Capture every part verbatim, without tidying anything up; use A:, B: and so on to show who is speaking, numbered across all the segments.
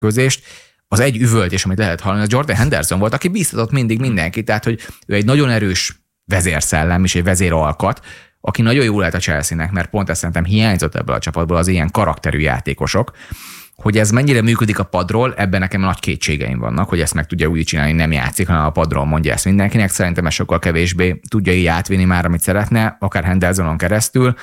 A: mérkőzést, az egy üvöltés, amit lehet hallani, az Jordan Henderson volt, aki bíztatott mindig mindenki, tehát hogy ő egy nagyon erős vezérszellem és egy vezéralkat, aki nagyon jó lehet a Chelsea-nek, mert pont ezt szerintem hiányzott ebből a csapatból az ilyen karakterű játékosok. Hogy ez mennyire működik a padról, ebben nekem nagy kétségeim vannak, hogy ezt meg tudja úgy csinálni, nem játszik, hanem a padról mondja ezt mindenkinek. Szerintem ez sokkal kevésbé tudja így átvinni már, amit szeretne, akár Hendersonon keresztül.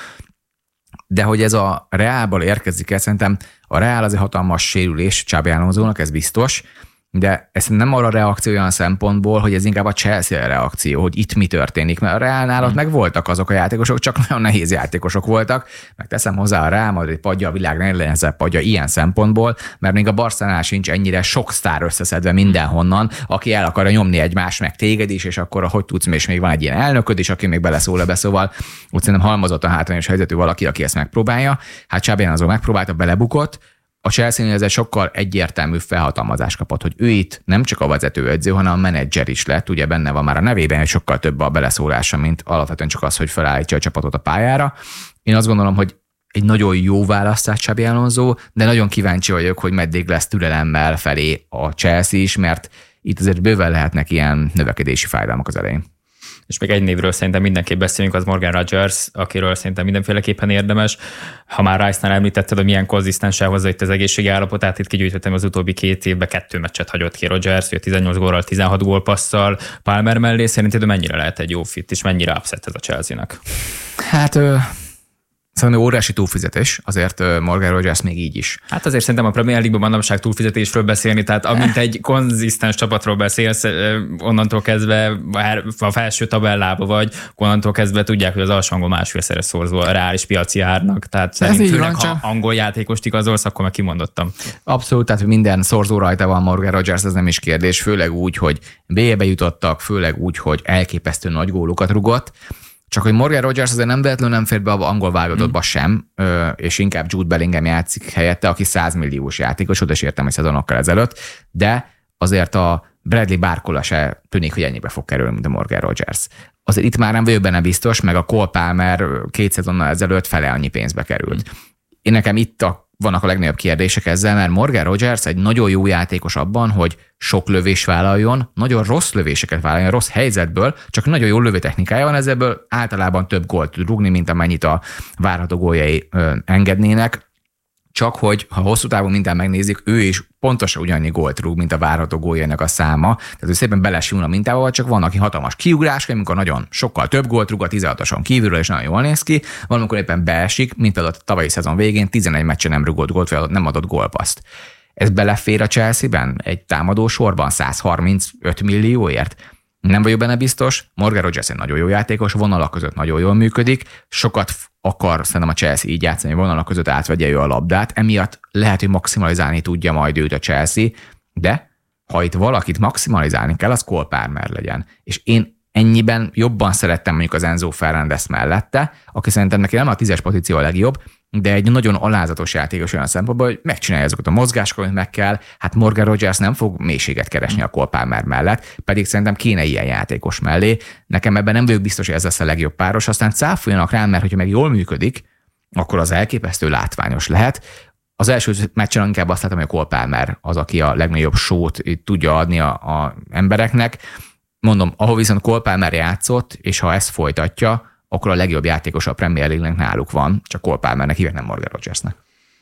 A: De hogy ez a Realból érkezik el, szerintem a Real az egy hatalmas sérülés Xabi Alonsónak, ez biztos, de ez nem arra reakció olyan szempontból, hogy ez inkább a Chelsea reakció, hogy itt mi történik, mert a Realnál ott meg voltak azok a játékosok, csak nagyon nehéz játékosok voltak, meg teszem hozzá a Real Madrid padja, a világ legnehezebb padja ilyen szempontból, mert még a Barcelonánál sincs ennyire sok sztár összeszedve mindenhonnan, aki el akarja nyomni egymást, meg téged is, és akkor hogy tudsz, és még van egy ilyen elnököd is, aki még beleszól ebbe, szóval úgy szerintem halmozottan hátrányos helyzetű valaki, aki ezt megpróbálja. Hát Xabi Alonso megpróbálta, belebukott. A Chelsea-nél ez egy sokkal egyértelmű felhatalmazást kapott, hogy ő itt nem csak a vezetőedző, hanem a menedzser is lett. Ugye benne van már a nevében, hogy sokkal több a beleszólása, mint alapvetően csak az, hogy felállítja a csapatot a pályára. Én azt gondolom, hogy egy nagyon jó választás Xabi Alonso, de nagyon kíváncsi vagyok, hogy meddig lesz türelemmel felé a Chelsea is, mert itt azért bőven lehetnek ilyen növekedési fájdalmak az elején.
B: És még egy névről szerintem mindenképp beszélünk, az Morgan Rogers, akiről szerintem mindenféleképpen érdemes. Ha már Rice-nál említetted, hogy milyen konzisztensen hozza itt az egészségi állapotát, itt kigyűjtöttem az utóbbi két évben, kettő meccset hagyott ki Rogers, tizennyolc gólral, tizenhat gólpasszal Palmer mellé. Szerinted mennyire lehet egy jó fit, és mennyire upset ez a Chelsea-nak?
A: Hát... Ö... Szerintem óriási túlfizetés, azért Morgan Rogers még így is.
B: Hát azért szerintem a Premier League-ban manapság túlfizetésről beszélni, tehát amint egy konzisztens csapatról beszélsz, onnantól kezdve a felső tabellába vagy, onnantól kezdve tudják, hogy az alsóangol másfélszeres szorzó a reális piaci árnak, tehát szerintem főleg, ha angol játékost igazolsz, akkor meg kimondottam.
A: Abszolút, tehát minden szorzó rajta van Morgan Rogers, ez nem is kérdés, főleg úgy, hogy bé-be jutottak, főleg úgy, hogy elképesztő nagy gólukat rugott. Csak hogy Morgan Rogers azért nem véletlenül nem fér be az angol válogatottba sem, és inkább Jude Bellingham játszik helyette, aki száz milliós játékos, oda is értem egy szezonokkal ezelőtt, de azért a Bradley Barcola se tűnik, hogy ennyibe fog kerülni, mint a Morgan Rogers. Azért itt már nem vagyok benne biztos, meg a Cole Palmer két szezonnal ezelőtt fele annyi pénzbe került. Én nekem itt a vannak a legnagyobb kérdések ezzel, mert Morgan Rogers egy nagyon jó játékos abban, hogy sok lövés vállaljon, nagyon rossz lövéseket vállaljon, rossz helyzetből, csak nagyon jó lövőtechnikája van, ebből általában több gólt tud rúgni, mint amennyit a várható góljai ö, engednének. Csak hogy, ha hosszú távon minden megnézik, ő is pontosan ugyannyi gólt rúg, mint a várható góljainak a száma. Tehát ő szépen belesül a mintával, csak van, aki hatalmas kiugrás, amikor nagyon sokkal több gólt rúg a tizenhatoson kívülről, és nagyon jól néz ki. Van, amikor éppen beesik, mint például a tavalyi szezon végén tizenegy meccsen nem rúgott gólt, vagy nem adott gólpaszt. Ez belefér a Chelsea-ben? Egy támadó sorban száz harmincöt millióért? Nem vagyok benne biztos. Morgan Rogers egy nagyon jó játékos, vonalak között nagyon jól működik, sokat akar szerintem a Chelsea így játszani, hogy vonalak között átvegye ő a labdát, emiatt lehet, hogy maximalizálni tudja majd őt a Chelsea, de ha itt valakit maximalizálni kell, az Cole Palmer legyen. És én ennyiben jobban szerettem mondjuk az Enzo Fernandez mellette, aki szerintem neki nem a tízes pozíció a legjobb, de egy nagyon alázatos játékos olyan szempontból, hogy megcsinálja azokat a mozgásokat, amit meg kell. Hát Morgan Rogers nem fog mélységet keresni a Cole Palmer mellett, pedig szerintem kéne ilyen játékos mellé. Nekem ebben nem vagyok biztos, hogy ez lesz a legjobb páros, aztán cáfoljanak rám, mert hogyha meg jól működik, akkor az elképesztő látványos lehet. Az első meccsen inkább azt látom, hogy a Cole Palmer az, aki a legnagyobb sót tudja adni a, a embereknek. Mondom, ahol viszont Cole Palmer játszott, és ha ezt folytatja, akkor a legjobb játékos a Premier League-nek náluk van, csak Cole Palmernek hívják, nem Morgan Rogersnek.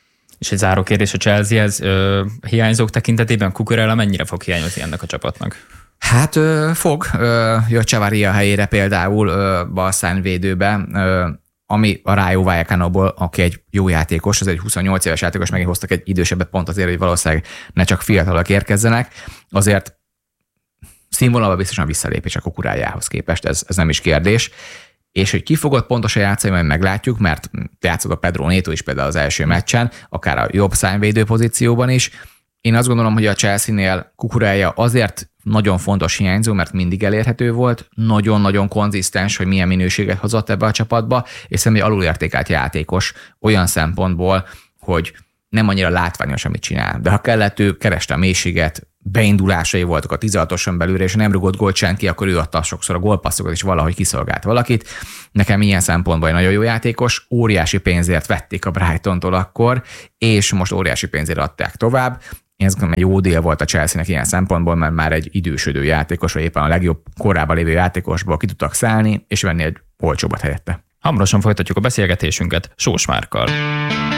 B: És egy záró kérdés a Chelseahez, hiányzók tekintetében Cucurella mennyire fog hiányozni ennek a csapatnak?
A: Hát ö, fog, ö, jött Chavaria helyére például ö, balszányvédőbe, ö, ami a Rayo Vallecanoból, aki egy jó játékos, az egy huszonnyolc éves játékos, megint hoztak egy idősebbet pont azért, hogy valószínűleg ne csak fiatalok érkezzenek, azért színvonalban biztosan visszalépés a Cucurellához képest, ez, ez nem is kérdés. És hogy ki fogod pontosan játszani, majd meglátjuk, mert játszott a Pedro Neto is például az első meccsen, akár a jobb szárnyvédő pozícióban is. Én azt gondolom, hogy a Chelsea-nél Cucurella azért nagyon fontos hiányzó, mert mindig elérhető volt, nagyon-nagyon konzisztens, hogy milyen minőséget hozott ebbe a csapatba, és szerintem egy alulértékelt játékos olyan szempontból, hogy nem annyira látványos, amit csinál. De ha kellett, ő kereste a mélységet, beindulásai voltak a tizenhatoson belülre, és nem rugott gólt senki, akkor ő adta sokszor a gólpasszokat, és valahogy kiszolgált valakit. Nekem ilyen szempontból egy nagyon jó játékos, óriási pénzért vették a Brightontól akkor, és most óriási pénzért adták tovább. Én azt gondolom, egy jó dél volt a Chelsea-nek ilyen szempontból, mert már egy idősödő játékos, vagy éppen a legjobb korában lévő játékosból ki tudtak szállni, és venni egy olcsóbbat helyette.
B: Hamarosan folytatjuk a beszélgetésünket Sós Márkkal.